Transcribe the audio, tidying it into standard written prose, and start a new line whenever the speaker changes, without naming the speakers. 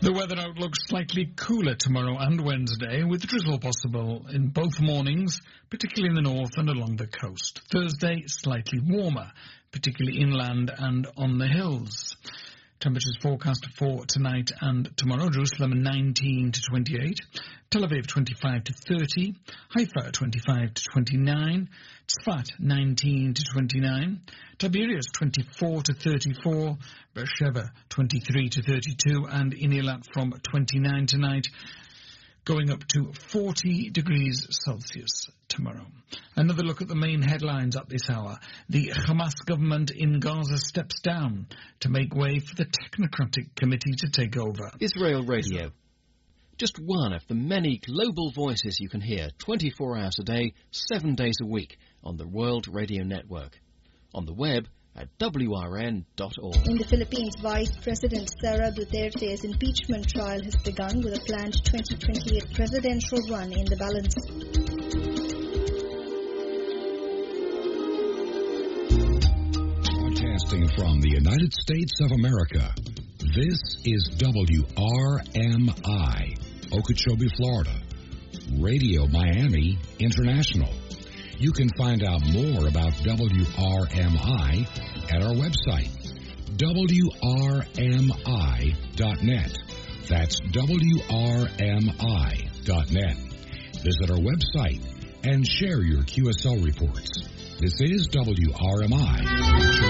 The weather outlook slightly cooler tomorrow and Wednesday, with drizzle possible in both mornings, particularly in the north and along the coast. Thursday, slightly warmer, particularly inland and on the hills. Temperatures forecast for tonight and tomorrow: Jerusalem 19 to 28, Tel Aviv 25 to 30, Haifa 25 to 29, Tzfat 19 to 29, Tiberias 24 to 34, Beersheba 23 to 32, and in Eilat from 29 tonight, going up to 40 degrees Celsius tomorrow. Another look at the main headlines at this hour. The Hamas government in Gaza steps down to make way for the technocratic committee to take over.
Israel Radio. Just one of the many global voices you can hear 24 hours a day, 7 days a week on the World Radio Network. On the web at WRN.org.
In the Philippines, Vice President Sara Duterte's impeachment trial has begun with a planned 2028 presidential run in the balance.
Broadcasting from the United States of America, this is WRMI, Okeechobee, Florida, Radio Miami International. You can find out more about WRMI at our website, WRMI.net. That's WRMI.net. Visit our website and share your QSL reports. This is WRMI.